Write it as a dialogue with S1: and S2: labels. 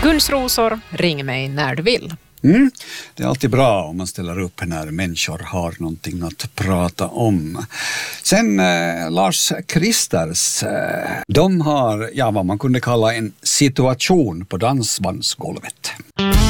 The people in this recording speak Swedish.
S1: Guns rosor, ring mig när du vill.
S2: Det är alltid bra om man ställer upp när människor har någonting att prata om. Sen Lars Kristers, de har vad man kunde kalla en situation på dansbandsgolvet.